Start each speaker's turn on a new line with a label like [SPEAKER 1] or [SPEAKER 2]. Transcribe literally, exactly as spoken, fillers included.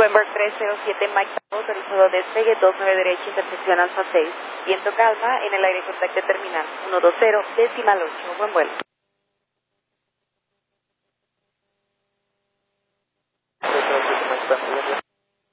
[SPEAKER 1] November tres cero siete, Mike Bravo, autorizado despegue dos nueve derecha, intersección Alfa seis. Viento calma, en el aire contacto terminal uno dos cero, decimal ocho. Buen vuelo.